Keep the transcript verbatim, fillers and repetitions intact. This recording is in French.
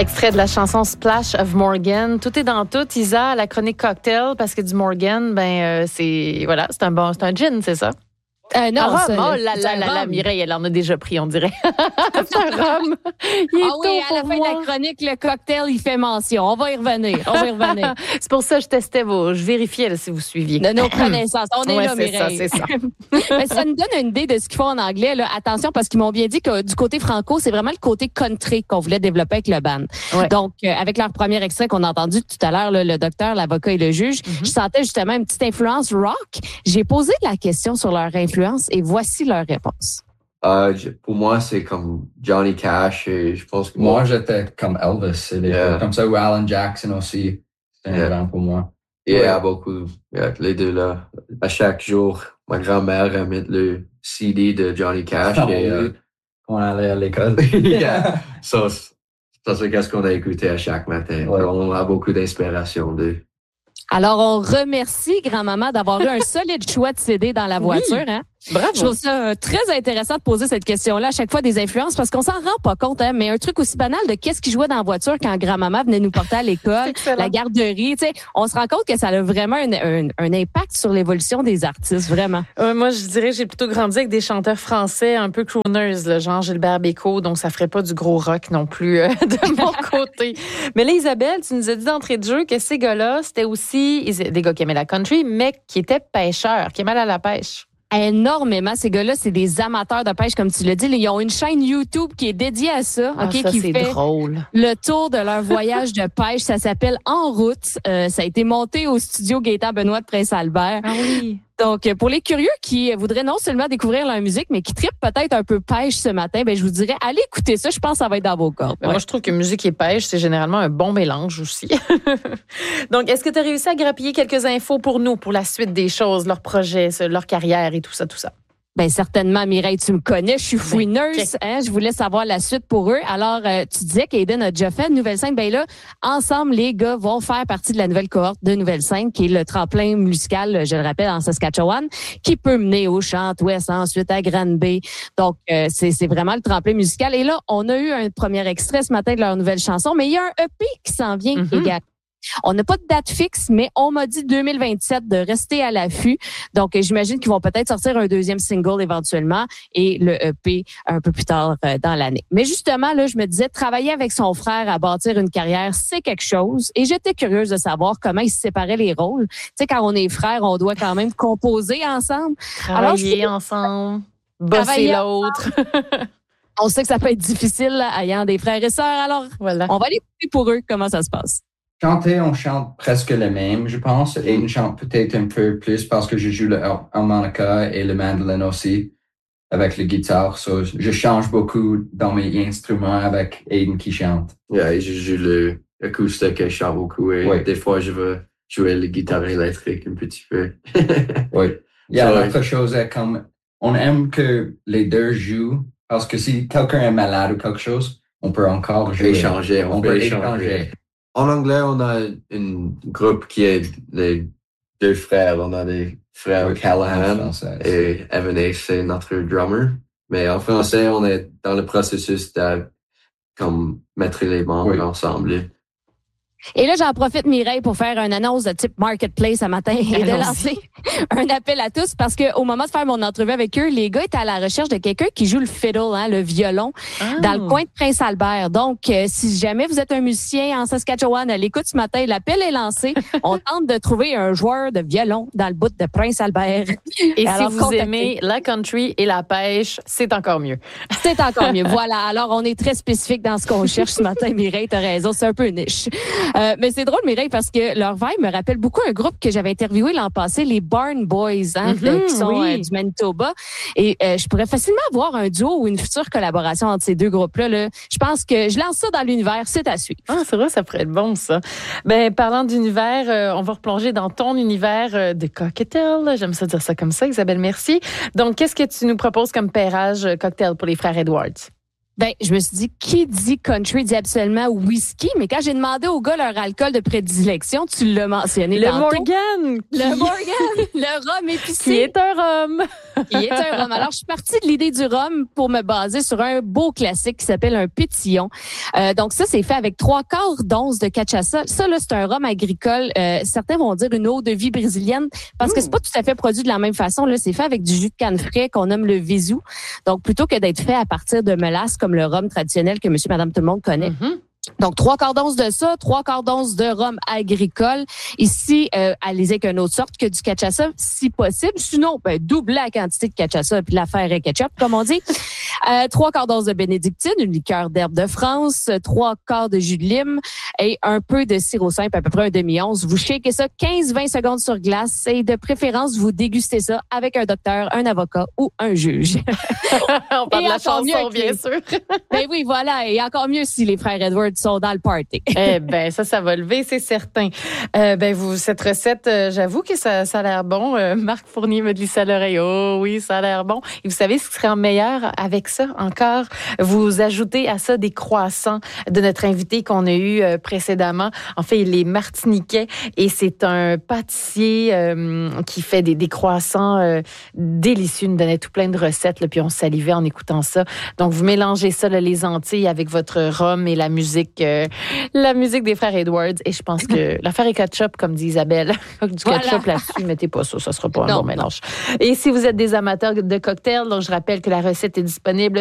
Extrait de la chanson Splash of Morgan. Tout est dans tout, Isa, la chronique cocktail, parce que du Morgan, ben euh, c'est voilà, c'est un bon, c'est un gin, c'est ça? Euh, non, un rhum. ça, Oh là là là là, Mireille, elle en a déjà pris, on dirait. C'est un rhum. Il est ah tôt oui, à la pour fin moi. de la chronique, le cocktail, il fait mention. On va y revenir. On va y revenir. C'est pour ça que je testais vos, je vérifiais là, si vous suiviez. De nos connaissances. On est ouais, là, c'est Mireille. ça, c'est ça. Mais ça nous donne une idée de ce qu'ils font en anglais. Là. Attention, parce qu'ils m'ont bien dit que du côté franco, c'est vraiment le côté country qu'on voulait développer avec le band. Ouais. Donc, euh, avec leur premier extrait qu'on a entendu tout à l'heure, là, le docteur, l'avocat et le juge, Mm-hmm. je sentais justement une petite influence rock. J'ai posé la question sur leur influence et voici leur réponse. Euh, je- pour moi, c'est comme Johnny Cash et je pense que Moi, j'étais comme Elvis, c'est des Yeah. fois comme ça, ou Alan Jackson aussi. C'est un Yeah. grand pour moi. il y Ouais. a beaucoup, yeah, les deux là. À chaque jour, ma grand-mère elle met le C D de Johnny Cash Ah, et oui. euh, Quand on allait à l'école. yeah. ça, ça c'est qu'est-ce qu'on a écouté à chaque matin. Ouais. On a beaucoup d'inspiration de. Alors, on remercie grand-maman d'avoir eu un solide choix de C D dans la voiture. Oui. Hein? Bravo. Je trouve ça euh, très intéressant de poser cette question-là à chaque fois des influences parce qu'on s'en rend pas compte, hein, mais un truc aussi banal de qu'est-ce qui jouait dans la voiture quand grand-maman venait nous porter à l'école, C'est excellent. la garderie, tu sais, on se rend compte que ça a vraiment un, un, un impact sur l'évolution des artistes, vraiment. Euh, moi, je dirais que j'ai plutôt grandi avec des chanteurs français un peu crooners, là, genre Gilbert Bécaud, donc ça ferait pas du gros rock non plus euh, de mon côté. Mais là, Isabelle, tu nous as dit d'entrée de jeu que ces gars-là, c'était aussi des gars qui aimaient la country, mais qui étaient pêcheurs, qui aimaient aller à la pêche. Énormément. Ces gars-là, c'est des amateurs de pêche, comme tu l'as dit. Ils ont une chaîne YouTube qui est dédiée à ça, Ah, ok, ça, qui c'est fait drôle. le tour de leur voyage de pêche. Ça s'appelle En route. Euh, ça a été monté au studio Gaétan Benoît de Prince-Albert. Ah oui. Donc, pour les curieux qui voudraient non seulement découvrir leur musique, mais qui trippent peut-être un peu pêche ce matin, ben je vous dirais, allez écouter ça. Je pense que ça va être dans vos cordes. Ben, Ouais. Moi, je trouve que musique et pêche, c'est généralement un bon mélange aussi. Donc, est-ce que tu as réussi à grappiller quelques infos pour nous, pour la suite des choses, leurs projets, leur carrière et tout ça, tout ça? Ben certainement, Mireille, tu me connais, je suis Ben, fouineuse. Hein, je voulais savoir la suite pour eux. Alors, euh, tu disais qu'Aiden a déjà fait une nouvelle scène. Ben là, ensemble, les gars vont faire partie de la nouvelle cohorte de Nouvelle Scène, qui est le tremplin musical, je le rappelle, en Saskatchewan, qui peut mener au Chant-Ouest, ensuite à Granby. Donc, euh, c'est, c'est vraiment le tremplin musical. Et là, on a eu un premier extrait ce matin de leur nouvelle chanson, mais il y a un E P qui s'en vient Mm-hmm. également. On n'a pas de date fixe, mais on m'a dit deux mille vingt-sept de rester à l'affût. Donc, euh, j'imagine qu'ils vont peut-être sortir un deuxième single éventuellement et le E P un peu plus tard euh, dans l'année. Mais justement, là, je me disais, travailler avec son frère à bâtir une carrière, c'est quelque chose. Et j'étais curieuse de savoir comment ils se séparaient les rôles. Tu sais, quand on est frères, on doit quand même composer ensemble. Travailler Alors, ensemble, bosser Travailler l'autre. On sait que ça peut être difficile là, ayant des frères et sœurs. Alors, Voilà. on va aller écouter pour eux comment ça se passe. Chanter, on chante presque le même, je pense. Et on chante peut-être un peu plus parce que je joue le har- harmonica et le mandolin aussi avec la guitare. So, je change beaucoup dans mes instruments avec Aiden qui chante. Yeah, et je joue le acoustique et je chante beaucoup et Oui. des fois je veux jouer la guitare électrique un petit peu. Oui. Il y a Ouais. autre chose, est comme on aime que les deux jouent parce que si quelqu'un est malade ou quelque chose, on peut encore jouer. Échanger, on, On peut peut échanger. échanger. En anglais, on a un groupe qui est les deux frères. On a des frères Oui, en Callahan français. et Evan Ace, c'est notre drummer. Mais en français, on est dans le processus de comme mettre les membres Oui. ensemble. Et là, j'en profite, Mireille, pour faire une annonce de type marketplace ce matin et de Allons-y. lancer un appel à tous parce que au moment de faire mon entrevue avec eux, les gars étaient à la recherche de quelqu'un qui joue le fiddle, hein, le violon, Ah. dans le coin de Prince-Albert. Donc, euh, si jamais vous êtes un musicien en Saskatchewan à l'écoute ce matin, l'appel est lancé. On tente de trouver un joueur de violon dans le bout de Prince-Albert. Et Alors, si vous contactez. aimez la country et la pêche, c'est encore mieux. C'est encore mieux. Voilà. Alors, on est très spécifique dans ce qu'on cherche ce matin, Mireille. T'as raison. C'est un peu niche. Euh, mais c'est drôle, Mireille, parce que leur vibe me rappelle beaucoup un groupe que j'avais interviewé l'an passé, les Barn Boys, hein, Mhm, euh, qui sont oui. euh, du Manitoba. Et euh, je pourrais facilement voir un duo ou une future collaboration entre ces deux groupes-là. Là. Je pense que je lance ça dans l'univers. C'est à suivre. Ah, c'est vrai, ça pourrait être bon, ça. Ben, parlant d'univers, euh, on va replonger dans ton univers euh, de cocktail. J'aime ça dire ça comme ça, Isabelle, merci. Donc, qu'est-ce que tu nous proposes comme pairage euh, cocktail pour les frères Edwards? Ben, je me suis dit, qui dit country dit absolument whisky. Mais quand j'ai demandé aux gars leur alcool de prédilection, tu l'as mentionné Le tantôt. Morgan! Le qui- Morgan, le rhum épicé. Qui est un rhum. qui est un rhum. Alors, je suis partie de l'idée du rhum pour me baser sur un beau classique qui s'appelle un pétillon. Euh, donc, ça, c'est fait avec trois quarts d'once de cachaça. Ça, là, c'est un rhum agricole. Euh, certains vont dire une eau de vie brésilienne parce mmh. que c'est pas tout à fait produit de la même façon. Là, c'est fait avec du jus de canne frais qu'on nomme le vésou. Donc, plutôt que d'être fait à partir de mélasse comme le rhum traditionnel que monsieur, madame, tout le monde connaît. Mmh. Donc, trois quarts d'once de ça, trois quarts d'once de rhum agricole. Ici, euh, allez-y avec une autre sorte que du cachaça, si possible. Sinon, ben, doublez la quantité de cachaça puis l'affaire est ketchup, comme on dit. Euh, trois quarts d'once de bénédictine, une liqueur d'herbe de France, trois quarts de jus de lime et un peu de sirop simple, à peu près un demi-once. Vous shakez ça quinze à vingt secondes sur glace et de préférence, vous dégustez ça avec un docteur, un avocat ou un juge. On parle de la chanson, bien sûr. Ben oui, voilà. Et encore mieux si les frères Edward sont dans le party. Eh ben ça, ça va lever, c'est certain. Euh, ben vous, cette recette, euh, j'avoue que ça, ça a l'air bon. Euh, Marc Fournier me glisse à l'oreille. Oh oui, ça a l'air bon. Et vous savez ce qui serait en meilleur avec ça encore? Vous ajoutez à ça des croissants de notre invité qu'on a eu euh, précédemment. En fait, il est martiniquais et c'est un pâtissier euh, qui fait des, des croissants euh, délicieux. Il nous donnait tout plein de recettes, là, puis on salivait en écoutant ça. Donc, vous mélangez ça, là, les Antilles, avec votre rhum et la musique euh, la musique des frères Edwards. Et je pense que l'affaire est ketchup, comme dit Isabelle. Du voilà. Ketchup là-dessus, mettez pas ça, ça sera pas un non, bon mélange. Non. Et si vous êtes des amateurs de cocktails, donc je rappelle que la recette est disponible